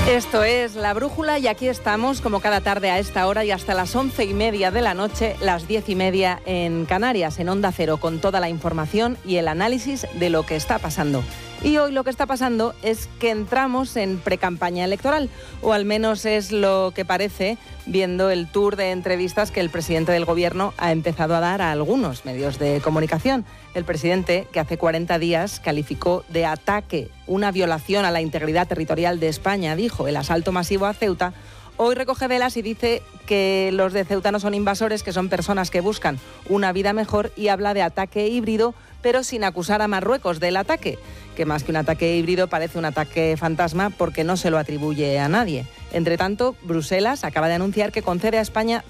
Esto es La Brújula y aquí estamos como cada tarde a esta hora y hasta las 11:30 de la noche, las 10:30 en Canarias, en Onda Cero, con toda la información y el análisis de lo que está pasando. Y hoy lo que está pasando es que entramos en precampaña electoral, o al menos es lo que parece viendo el tour de entrevistas que el presidente del Gobierno ha empezado a dar a algunos medios de comunicación. El presidente, que hace 40 días calificó de ataque una violación a la integridad territorial de España, dijo, el asalto masivo a Ceuta, hoy recoge velas y dice que los de Ceuta no son invasores, que son personas que buscan una vida mejor, y habla de ataque híbrido, pero sin acusar a Marruecos del ataque, que más que un ataque híbrido parece un ataque fantasma porque no se lo atribuye a nadie. Entre tanto, Bruselas acaba de anunciar que concede a España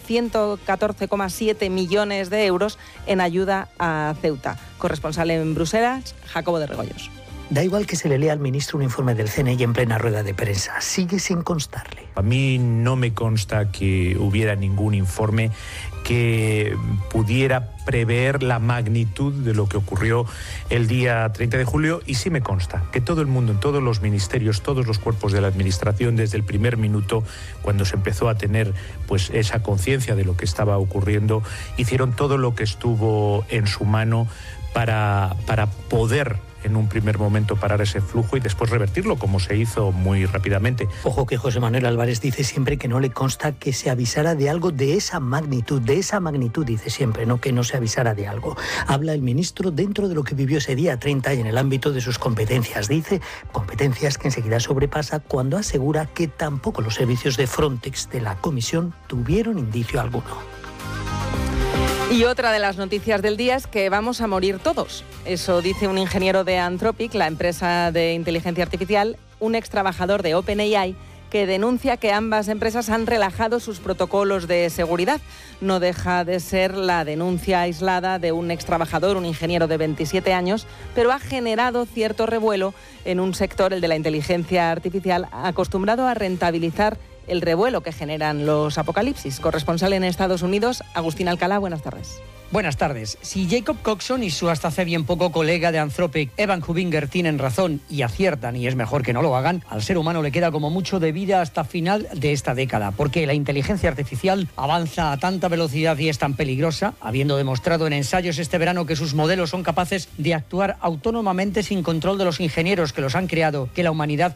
114,7 millones de euros en ayuda a Ceuta. Corresponsal en Bruselas, Jacobo de Regoyos. Da igual que se le lea al ministro un informe del CNI en plena rueda de prensa, sigue sin constarle. A mí no me consta que hubiera ningún informe que pudiera prever la magnitud de lo que ocurrió el día 30 de julio y sí me consta que todo el mundo, en todos los ministerios, todos los cuerpos de la administración, desde el primer minuto, cuando se empezó a tener pues esa conciencia de lo que estaba ocurriendo, hicieron todo lo que estuvo en su mano para poder en un primer momento parar ese flujo y después revertirlo, como se hizo muy rápidamente. Ojo que José Manuel Álvarez dice siempre que no le consta que se avisara de algo de esa magnitud dice siempre, no que no se avisara de algo. Habla el ministro dentro de lo que vivió ese día 30 y en el ámbito de sus competencias. Dice competencias que enseguida sobrepasa cuando asegura que tampoco los servicios de Frontex de la Comisión tuvieron indicio alguno. Y otra de las noticias del día es que vamos a morir todos. Eso dice un ingeniero de Anthropic, la empresa de inteligencia artificial, un ex trabajador de OpenAI, que denuncia que ambas empresas han relajado sus protocolos de seguridad. No deja de ser la denuncia aislada de un ex trabajador, un ingeniero de 27 años, pero ha generado cierto revuelo en un sector, el de la inteligencia artificial, acostumbrado a rentabilizar el revuelo que generan los apocalipsis. Corresponsal en Estados Unidos, Agustín Alcalá, buenas tardes. Buenas tardes. Si Jacob Coxon y su hasta hace bien poco colega de Anthropic, Evan Hubinger, tienen razón y aciertan, y es mejor que no lo hagan, al ser humano le queda como mucho de vida hasta final de esta década, porque la inteligencia artificial avanza a tanta velocidad y es tan peligrosa, habiendo demostrado en ensayos este verano que sus modelos son capaces de actuar autónomamente sin control de los ingenieros que los han creado, que la humanidad